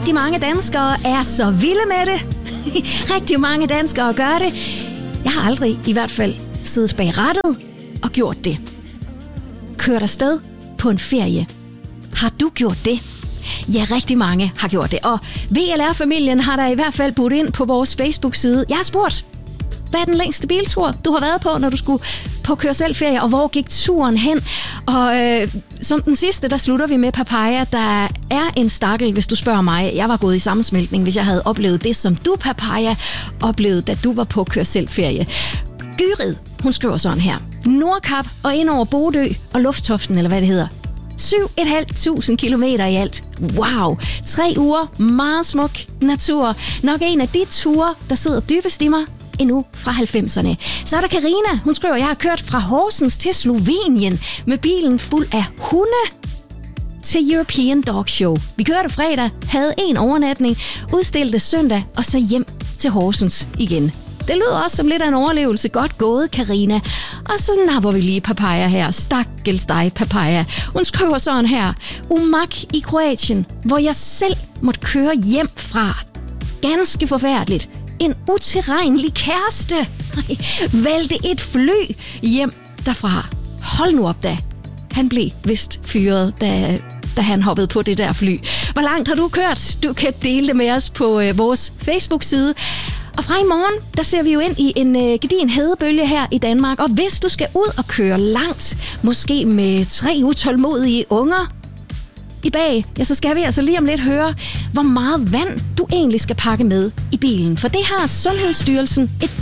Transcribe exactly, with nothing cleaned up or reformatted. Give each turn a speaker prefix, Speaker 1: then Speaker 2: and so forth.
Speaker 1: rigtig mange danskere er så vilde med det. Rigtig mange danskere gør det. Jeg har aldrig i hvert fald siddet bag rattet og gjort det. Kørt afsted på en ferie. Har du gjort det? Ja, rigtig mange har gjort det. Og V L R-familien har der i hvert fald budt ind på vores Facebook-side. Jeg har spurgt, hvad er den længste biltur, du har været på, når du skulle på køre selv ferie, og hvor gik turen hen? Og øh, som den sidste, der slutter vi med Papaya. Der er en stakkel, hvis du spørger mig. Jeg var gået i sammensmeltning, hvis jeg havde oplevet det, som du, Papaya, oplevede, da du var på køre selv ferie. Gyrid, hun skriver sådan her. Nordkap og ind over Bodø og Lufttoften, eller hvad det hedder. syv tusind fem hundrede kilometer i alt. Wow! Tre uger, meget smuk natur. Nok en af de ture, der sidder dybest i mig endnu fra halvfemserne. Så er der Karina. Hun skriver, jeg har kørt fra Horsens til Slovenien med bilen fuld af hunde til European Dog Show. Vi kørte fredag, havde en overnatning, udstilte søndag og så hjem til Horsens igen. Det lyder også som lidt af en overlevelse. Godt gået, Karina. Og så napper vi lige Papaya her. Stakkels dig, Papaya. Hun skriver sådan her. Umag i Kroatien, hvor jeg selv måtte køre hjem fra. Ganske forfærdeligt. En utilregnelig kæreste. Vælte et fly hjem derfra. Hold nu op da. Han blev vist fyret, da... da han hoppede på det der fly. Hvor langt har du kørt? Du kan dele det med os på øh, vores Facebook-side. Og fra i morgen, der ser vi jo ind i en øh, gedigen hedebølge her i Danmark. Og hvis du skal ud og køre langt, måske med tre utålmodige unger i bag, ja, så skal vi altså lige om lidt høre, hvor meget vand du egentlig skal pakke med i bilen. For det har Sundhedsstyrelsen et